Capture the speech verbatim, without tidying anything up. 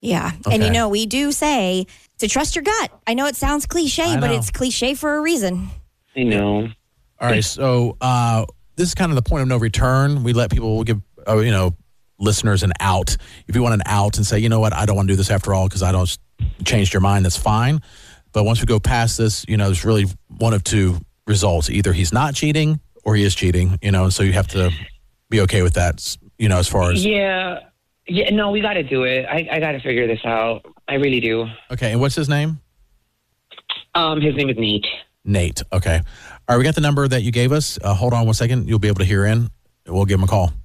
Yeah. Okay. And, you know, we do say to trust your gut. I know it sounds cliche, but it's cliche for a reason. I know. All right. So uh, this is kind of the point of no return. We let people we'll give, uh, you know, listeners an out. If you want an out and say, you know what, I don't want to do this after all because I don't changed your mind, that's fine. But once we go past this, you know, there's really one of two results. Either he's not cheating or he is cheating, you know, and so you have to be okay with that, you know, as far as. Yeah. Yeah. No, we got to do it. I, I got to figure this out. I really do. Okay. And what's his name? Um, his name is Nate. Nate. Okay. All right. We got the number that you gave us. Uh, hold on one second. You'll be able to hear in. We'll give him a call.